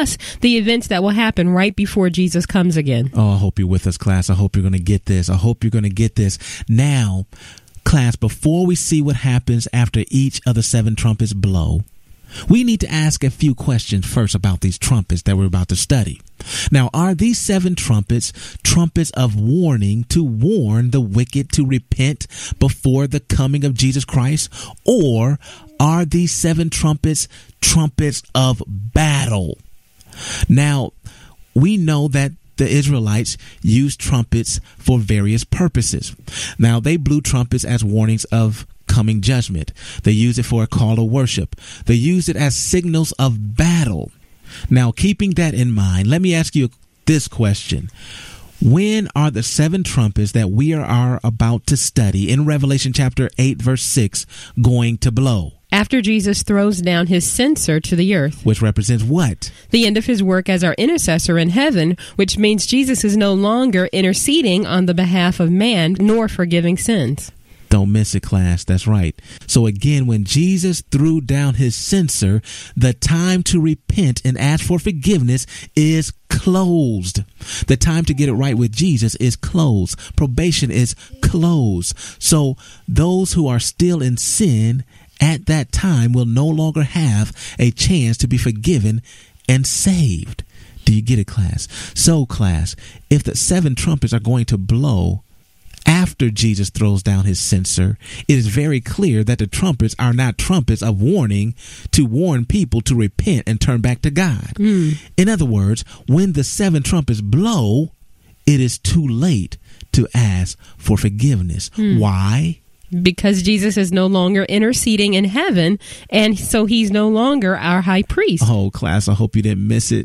plus the events that will happen right before Jesus comes again. Oh, I hope you're with us, class. I hope you're going to get this. I hope you're going to get this. Now, class, before we see what happens after each of the 7 trumpets blow, we need to ask a few questions first about these trumpets that we're about to study. Now, are these 7 trumpets of warning to warn the wicked to repent before the coming of Jesus Christ? Or are these 7 trumpets of battle? Now, we know that the Israelites used trumpets for various purposes. Now, they blew trumpets as warnings of coming judgment. They used it for a call to worship. They used it as signals of battle. Now, keeping that in mind, let me ask you this question. When are the 7 trumpets that we are about to study in Revelation chapter 8, verse 6 going to blow? After Jesus throws down his censer to the earth. Which represents what? The end of his work as our intercessor in heaven, which means Jesus is no longer interceding on the behalf of man, nor forgiving sins. Don't miss it, class. That's right. So again, when Jesus threw down his censer, the time to repent and ask for forgiveness is closed. The time to get it right with Jesus is closed. Probation is closed. So those who are still in sin at that time will no longer have a chance to be forgiven and saved. Do you get it, class? So, class, if the 7 trumpets are going to blow after Jesus throws down his censer, it is very clear that the trumpets are not trumpets of warning to warn people to repent and turn back to God. In other words, when the 7 trumpets blow, it is too late to ask for forgiveness. Why? Because Jesus is no longer interceding in heaven, and so he's no longer our high priest. Oh, class, I hope you didn't miss it.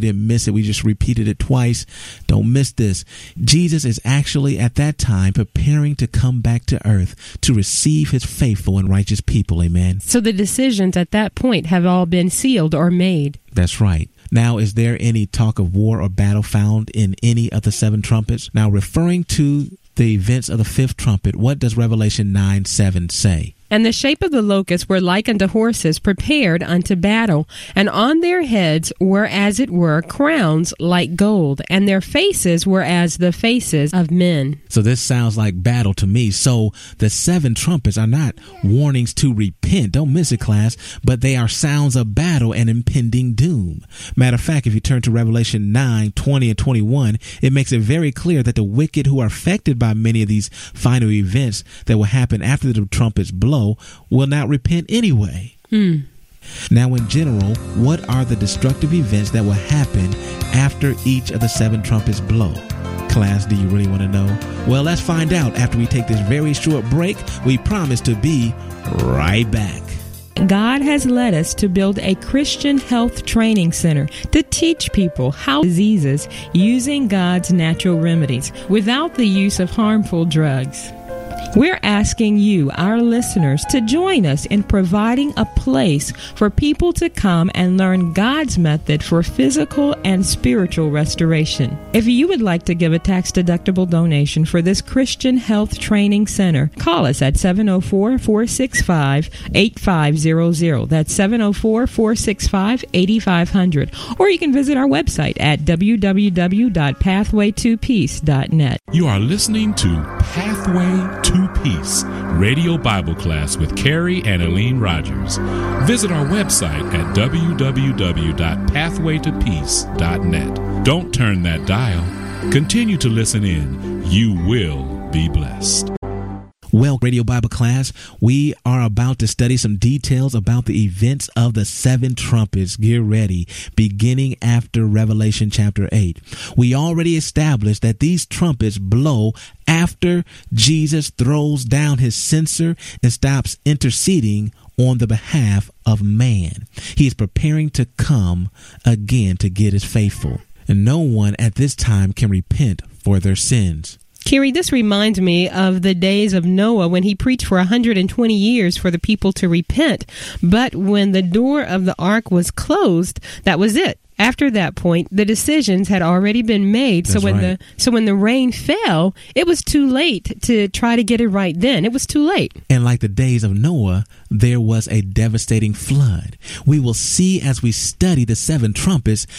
We just repeated it twice. Don't miss this. Jesus is actually at that time preparing to come back to earth to receive his faithful and righteous people. Amen. So the decisions at that point have all been sealed or made. That's right. Now, is there any talk of war or battle found in any of the 7 trumpets? Now, referring to the events of the 5th trumpet, what does Revelation 9:7 say? And the shape of the locusts were like unto horses prepared unto battle, and on their heads were as it were crowns like gold, and their faces were as the faces of men. So this sounds like battle to me. So the 7 trumpets are not warnings to repent. Don't miss it, class. But they are sounds of battle and impending doom. Matter of fact, if you turn to Revelation 9:20 and 21, it makes it very clear that the wicked who are affected by many of these final events that will happen after the trumpets blow will not repent anyway. Now, in general, what are the destructive events that will happen after each of the 7 trumpets blow? Class, do you really want to know? Well, let's find out after we take this very short break. We promise to be right back. God has led us to build a Christian health training center to teach people how diseases using God's natural remedies without the use of harmful drugs. We're asking you, our listeners, to join us in providing a place for people to come and learn God's method for physical and spiritual restoration. If you would like to give a tax-deductible donation for this Christian Health Training Center, call us at 704-465-8500. That's 704-465-8500. Or you can visit our website at www.pathway2peace.net. You are listening to Pathway to Peace, Radio Bible Class with Carrie and Aline Rogers. Visit our website at www.pathwaytopeace.net. Don't turn that dial. Continue to listen in. You will be blessed. Well, Radio Bible Class, we are about to study some details about the events of the 7 trumpets. Get ready, beginning after Revelation chapter 8. We already established that these trumpets blow after Jesus throws down his censer and stops interceding on the behalf of man. He is preparing to come again to get his faithful. And no one at this time can repent for their sins. Carrie, this reminds me of the days of Noah when he preached for 120 years for the people to repent. But when the door of the ark was closed, that was it. After that point, the decisions had already been made. That's right. So when the rain fell, it was too late to try to get it right then. It was too late. And like the days of Noah, there was a devastating flood. We will see as we study the 7 trumpets